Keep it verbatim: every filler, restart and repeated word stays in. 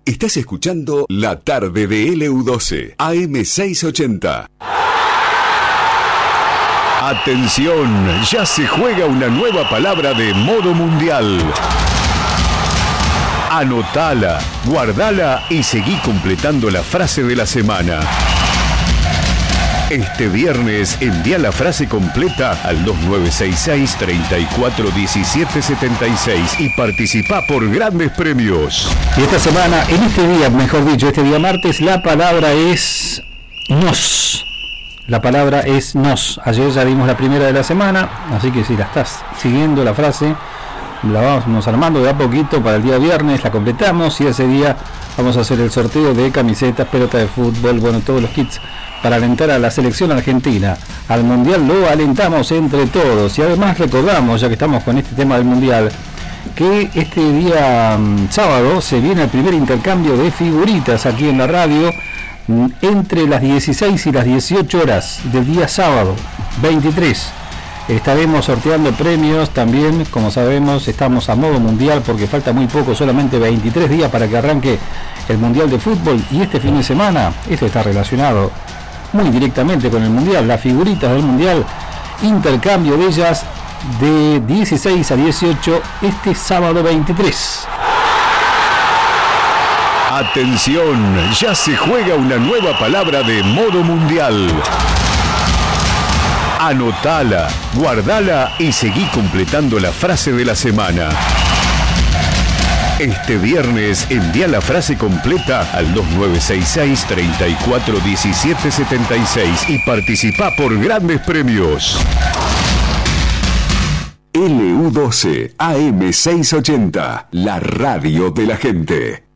Estás escuchando La Tarde de L U doce, A M seiscientos ochenta. Atención, ya se juega una nueva palabra de modo mundial. Anotala, guardala y seguí completando la frase de la semana. Este viernes envía la frase completa al dos nueve seis seis, tres cuatro uno siete siete seis y participa por grandes premios. Y esta semana, en este día, mejor dicho, este día martes, la palabra es nos. La palabra es nos. Ayer ya dimos la primera de la semana, así que si la estás siguiendo la frase, la vamos armando de a poquito para el día viernes, la completamos y ese día vamos a hacer el sorteo de camisetas, pelota de fútbol, bueno, todos los kits para alentar a la selección argentina. Al Mundial lo alentamos entre todos y además recordamos, ya que estamos con este tema del Mundial, que este día um, sábado se viene el primer intercambio de figuritas aquí en la radio um, entre las dieciséis y las dieciocho horas del día sábado veintitrés. Estaremos sorteando premios también, como sabemos estamos a modo mundial porque falta muy poco, solamente veintitrés días para que arranque el Mundial de Fútbol y este fin de semana, esto está relacionado muy directamente con el Mundial, las figuritas del Mundial, intercambio de ellas de dieciséis a dieciocho este sábado veintitrés. Atención, ya se juega una nueva palabra de modo mundial. Anotala, guardala y seguí completando la frase de la semana. Este viernes envía la frase completa al dos nueve seis seis, tres cuatro uno siete siete seis y participa por grandes premios. L U doce, A M seiscientos ochenta, la radio de la gente.